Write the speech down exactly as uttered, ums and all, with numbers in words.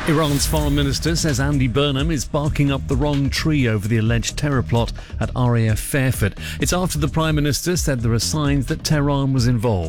Iran's foreign minister says Andy Burnham is barking up the wrong tree over the alleged terror plot at R A F Fairford. It's after the Prime Minister said there are signs that Tehran was involved.